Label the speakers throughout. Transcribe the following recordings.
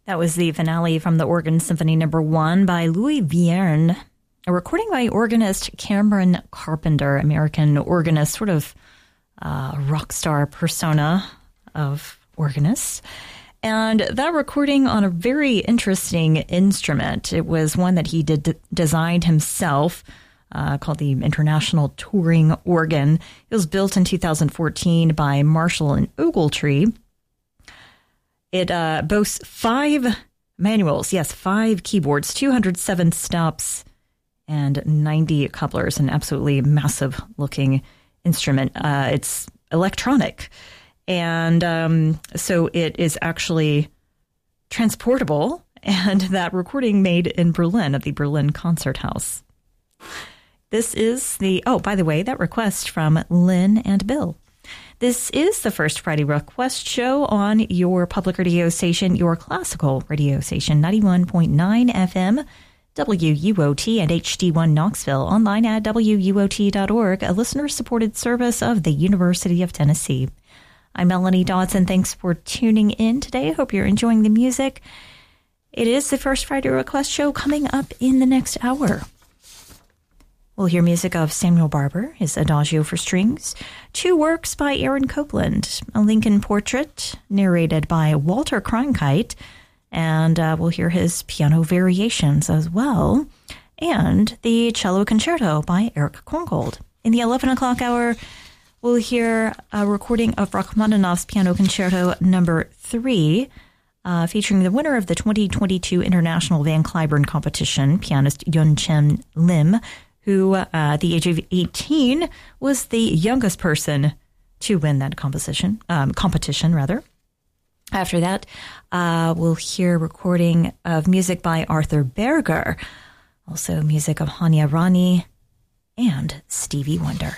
Speaker 1: That was the finale from the Organ Symphony No. 1 by Louis Vierne, a recording by organist Cameron Carpenter, American organist, sort of rock star persona of organists. And that recording on a very interesting instrument. It was one that he designed himself, called the International Touring Organ. It was built in 2014 by Marshall and Ogletree. It boasts 5 manuals, 5 keyboards, 207 stops, and 90 couplers, an absolutely massive-looking instrument. It's electronic, and so it is actually transportable, and that recording made in Berlin at the Berlin Concert House. This is by the way, that request from Lynn and Bill. This is the First Friday Request Show on your public radio station, your classical radio station, 91.9 FM, WUOT and HD1 Knoxville, online at WUOT.org, a listener-supported service of the University of Tennessee. I'm Melanie Dodson. Thanks for tuning in today. I hope you're enjoying the music. It is the First Friday Request Show coming up in the next hour. We'll hear music of Samuel Barber, his Adagio for Strings, 2 works by Aaron Copland, a Lincoln Portrait narrated by Walter Cronkite, and we'll hear his piano variations as well, and the Cello Concerto by Eric Korngold. In the 11 o'clock hour, we'll hear a recording of Rachmaninoff's Piano Concerto No. 3, featuring the winner of the 2022 International Van Cliburn Competition, pianist Yun-Chen Lim, who, at the age of 18, was the youngest person to win that competition. After that, we'll hear a recording of music by Arthur Berger, also music of Hanya Rani and Stevie Wonder.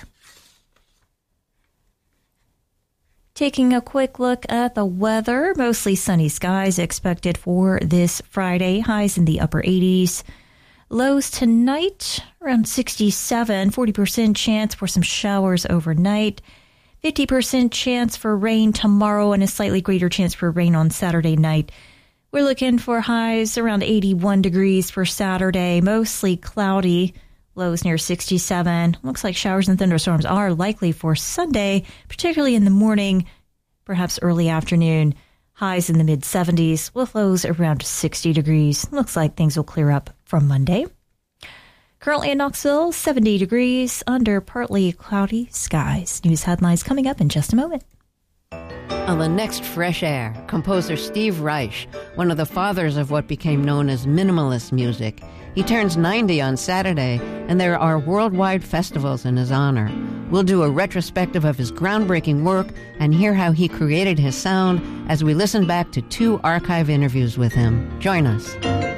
Speaker 1: Taking a quick look at the weather, mostly sunny skies expected for this Friday, highs in the upper 80s. Lows tonight, around 67, 40% chance for some showers overnight, 50% chance for rain tomorrow, and a slightly greater chance for rain on Saturday night. We're looking for highs around 81 degrees for Saturday, mostly cloudy, lows near 67. Looks like showers and thunderstorms are likely for Sunday, particularly in the morning, perhaps early afternoon. Highs in the mid-70s with lows around 60 degrees. Looks like things will clear up from Monday. Currently in Knoxville, 70 degrees under partly cloudy skies. News headlines coming up in just a moment.
Speaker 2: On the next Fresh Air, composer Steve Reich, one of the fathers of what became known as minimalist music. He turns 90 on Saturday, and there are worldwide festivals in his honor. We'll do a retrospective of his groundbreaking work and hear how he created his sound as we listen back to 2 archive interviews with him. Join us.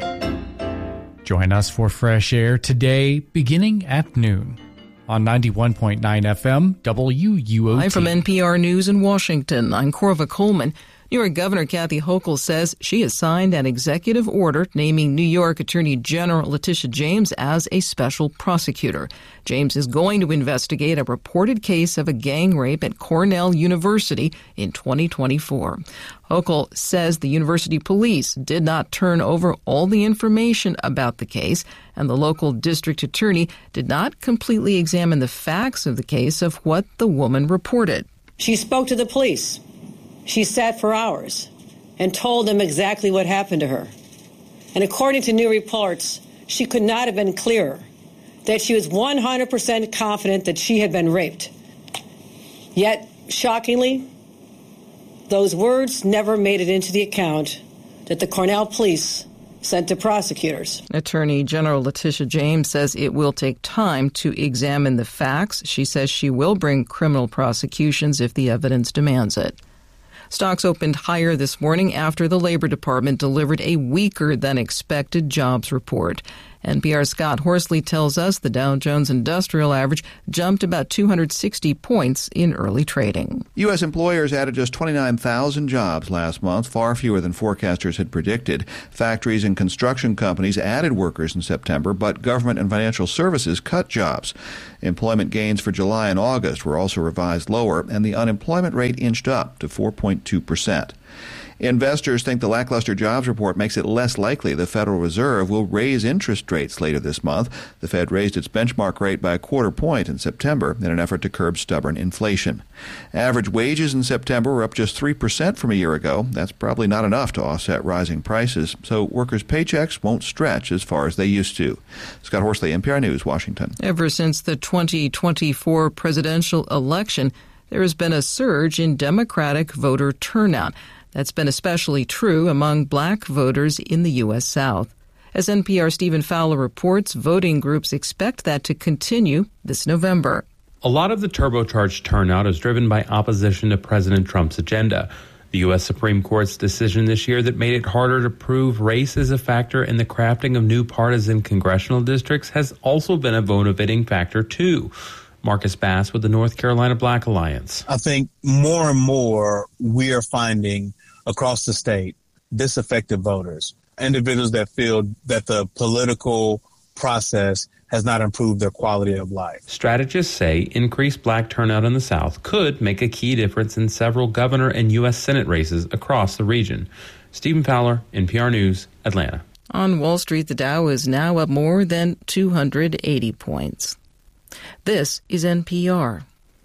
Speaker 3: Join us for Fresh Air today, beginning at noon on 91.9 FM, WUOT.
Speaker 4: Live from NPR News in Washington, I'm Corva Coleman. New York Governor Kathy Hochul says she has signed an executive order naming New York Attorney General Letitia James as a special prosecutor. James is going to investigate a reported case of a gang rape at Cornell University in 2024. Hochul says the university police did not turn over all the information about the case, and the local district attorney did not completely examine the facts of the case of what the woman reported.
Speaker 5: She spoke to the police. She sat for hours and told them exactly what happened to her. And according to new reports, she could not have been clearer that she was 100% confident that she had been raped. Yet, shockingly, those words never made it into the account that the Cornell police sent to prosecutors.
Speaker 4: Attorney General Letitia James says it will take time to examine the facts. She says she will bring criminal prosecutions if the evidence demands it. Stocks opened higher this morning after the Labor Department delivered a weaker than expected jobs report. NPR's Scott Horsley tells us the Dow Jones Industrial Average jumped about 260 points in early trading.
Speaker 6: U.S. employers added just 29,000 jobs last month, far fewer than forecasters had predicted. Factories and construction companies added workers in September, but government and financial services cut jobs. Employment gains for July and August were also revised lower, and the unemployment rate inched up to 4.2%. Investors think the lackluster jobs report makes it less likely the Federal Reserve will raise interest rates later this month. The Fed raised its benchmark rate by a quarter point in September in an effort to curb stubborn inflation. Average wages in September were up just 3% from a year ago. That's probably not enough to offset rising prices, so workers' paychecks won't stretch as far as they used to. Scott Horsley, NPR News, Washington.
Speaker 4: Ever since the 2024 presidential election, there has been a surge in Democratic voter turnout. That's been especially true among black voters in the U.S. South. As NPR's Stephen Fowler reports, voting groups expect that to continue this November.
Speaker 7: A lot of the turbocharged turnout is driven by opposition to President Trump's agenda. The U.S. Supreme Court's decision this year that made it harder to prove race is a factor in the crafting of new partisan congressional districts has also been a motivating factor, too. Marcus Bass with the North Carolina Black Alliance.
Speaker 8: I think more and more we are finding across the state disaffected voters, individuals that feel that the political process has not improved their quality of life.
Speaker 7: Strategists say increased black turnout in the South could make a key difference in several governor and U.S. Senate races across the region. Stephen Fowler, NPR News, Atlanta.
Speaker 4: On Wall Street, the Dow is now up more than 280 points. This is NPR.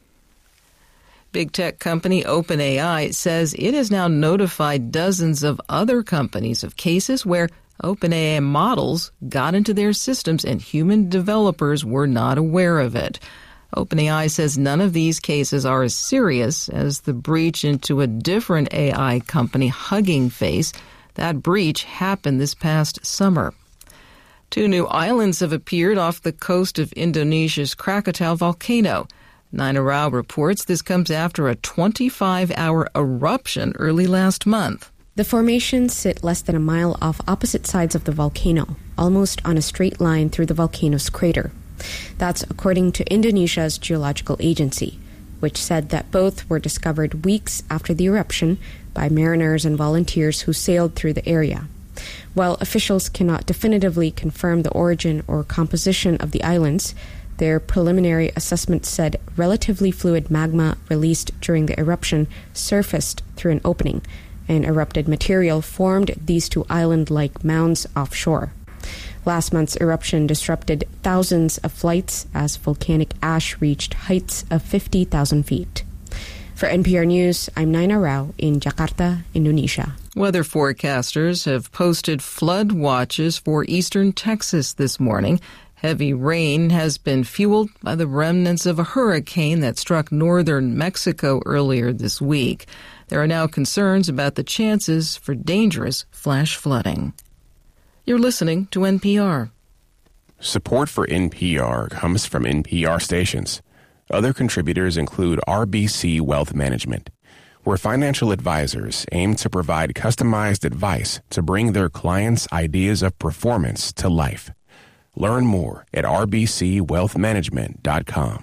Speaker 4: Big tech company OpenAI says it has now notified dozens of other companies of cases where OpenAI models got into their systems and human developers were not aware of it. OpenAI says none of these cases are as serious as the breach into a different AI company, Hugging Face. That breach happened this past summer. 2 new islands have appeared off the coast of Indonesia's Krakatau volcano. Nina Rao reports this comes after a 25-hour eruption early last month.
Speaker 9: The formations sit less than a mile off opposite sides of the volcano, almost on a straight line through the volcano's crater. That's according to Indonesia's geological agency, which said that both were discovered weeks after the eruption by mariners and volunteers who sailed through the area. While officials cannot definitively confirm the origin or composition of the islands, their preliminary assessment said relatively fluid magma released during the eruption surfaced through an opening, and erupted material formed these 2 island-like mounds offshore. Last month's eruption disrupted thousands of flights as volcanic ash reached heights of 50,000 feet. For NPR News, I'm Nina Rao in Jakarta, Indonesia.
Speaker 4: Weather forecasters have posted flood watches for eastern Texas this morning. Heavy rain has been fueled by the remnants of a hurricane that struck northern Mexico earlier this week. There are now concerns about the chances for dangerous flash flooding. You're listening to NPR.
Speaker 10: Support for NPR comes from NPR stations. Other contributors include RBC Wealth Management, where financial advisors aim to provide customized advice to bring their clients' ideas of performance to life. Learn more at rbcwealthmanagement.com.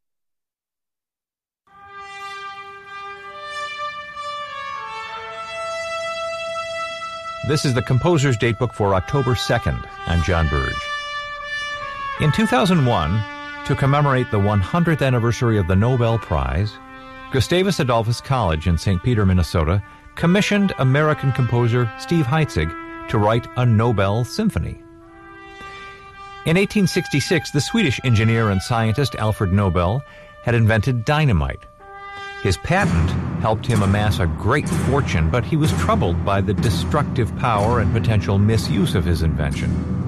Speaker 11: This is the Composer's Datebook for October 2nd. I'm John Burge. In 2001, to commemorate the 100th anniversary of the Nobel Prize, Gustavus Adolphus College in St. Peter, Minnesota, commissioned American composer Steve Heitzig to write a Nobel Symphony. In 1866, the Swedish engineer and scientist Alfred Nobel had invented dynamite. His patent helped him amass a great fortune, but he was troubled by the destructive power and potential misuse of his invention.